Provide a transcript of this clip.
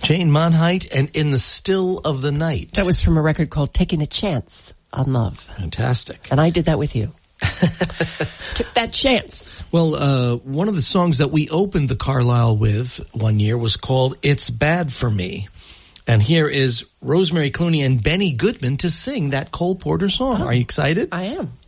Jane Monheit and In the Still of the Night. That was from a record called Taking a Chance on Love. Fantastic. And I did that with you. Took that chance. Well, one of the songs that we opened the Carlisle with one year was called It's Bad for Me. And here is Rosemary Clooney and Benny Goodman to sing that Cole Porter song. Are you excited? I am.